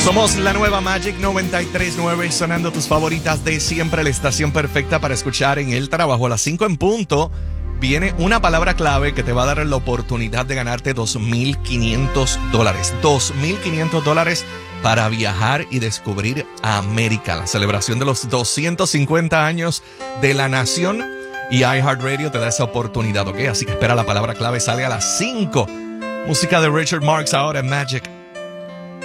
Somos la nueva Magic 93.9, sonando tus favoritas de siempre, la estación perfecta para escuchar en el trabajo. A las 5 en punto viene una palabra clave que te va a dar la oportunidad de ganarte $2,500. $2,500 para viajar y descubrir América. La celebración de los 250 años de la nación y iHeartRadio te da esa oportunidad, ¿ok? Así que espera, la palabra clave sale a las 5. Música de Richard Marx ahora en Magic